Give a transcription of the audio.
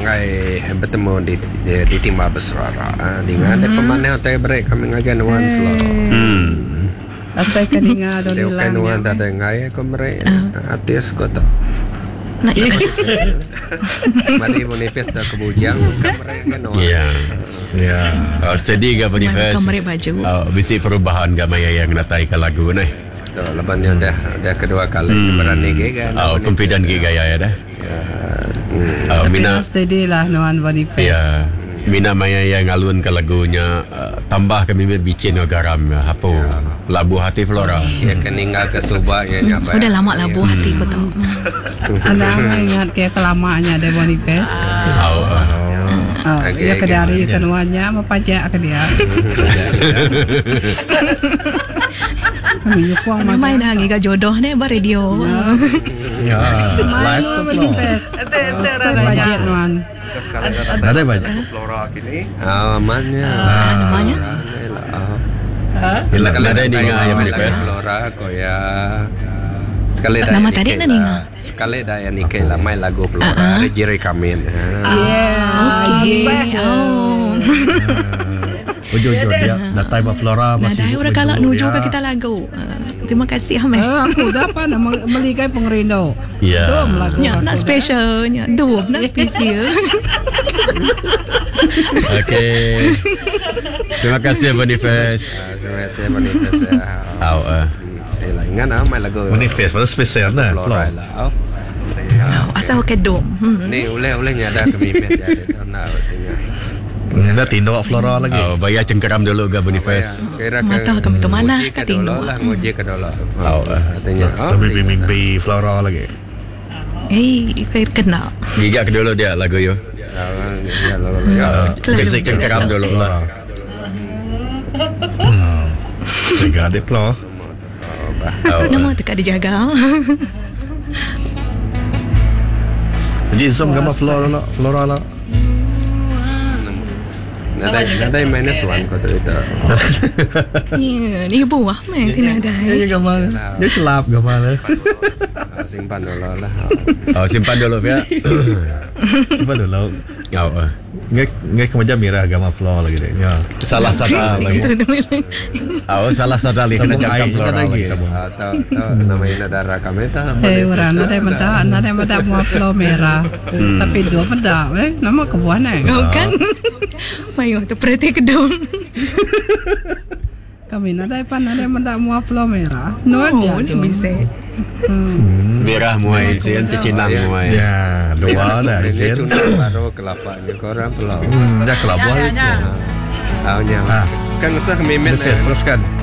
ngai bertemu di Timah Besrara. Dengan ada pemanah hotel break kami ngagan one floor. Asal kan ingat ada Dia kan one tak ada ngai ko mereka artis ko to. Nak Mari manifest dah kebujang mereka kan. Ya. Steady ke manifest? Kamera baju. Bisi perubahan ke maya yang natai ke lagu ni. Tu lepannya dah kedua kali berani ke kan. Confident ke gaya ya dah. Mina steady lah nuan manifest. Ya. Mina maya yang alun ke lagunya tambah kami bikin garam hapo labu hati Flora. Ya kan tinggal ke Subahnya nyapa. Udah lama labu hati kau tahu. Anda ingat kayak kelamaannya ada manifest. Ya kedari kenuannya mapajak ke dia. Kami yukuang main hangi ka jodoh ni ba radio. Ya, live to manifest. Budget nuan. Ada banyak. Flora kini. Namanya. Namanya? Bila ada ninga yang manifest. Flora ko ya. Sekali dah. Nama tadi na ninga. Sekali dah yang nikah lah main lagu Flora Rejiri Kamin. Okay. Ujung-ujung dia datai Flora masih. Nah, orang kalau nuju ke kita lagu. Terima kasih Ahmed. Aku dapat melikai pengerindo. Ya. Tu melagu. Nak special, dua nak spesial. Okey. Terima kasih Manifest. Terima kasih Manifest. Ingat main lagu Manifest ada spesial nah. Flora lah. Asal ke dom. Ni boleh nyada kami meja dia nak tanya. Dah tindak Flora lagi. Bayar cengkeram dulu ke Manifest. Mata kami tu mana ka tindak. Lah ngoje ke dulu. Katanya. Tapi mimpi Flora lagi. Kau kena. Gigak ke dulu dia lagu yo. Jadi cengkeram dulu lah. Jaga dia Flora. Nama tu dijaga. Jadi som gambar Flora lah. Nadai minus one kau tu itu. Ni buah main tidak ada. Ya gambar. Dia celap gambar. Simpan dulu lah. Simpan dulu ya. Simpan dulu. Ya. Ngai kemaja merah gambar Flora lagi deh. Ya. Salah satu lagi. Salah satu lagi kena jangka Flora lagi. Tahu namanya nadara kami tahu. Orang nadai mata mua Flora merah. Tapi dua mata, nama kebuan kan? Mayo tu perhati kedung. Kami nadai mata mua Flora merah. No aja ni bisa. Merah muai sian tercinang muai. Ya, dua dah. Ini cuma baru kelapanya korang pelau. Dah kelapa. Awalnya. Kan usah mimin. Teruskan.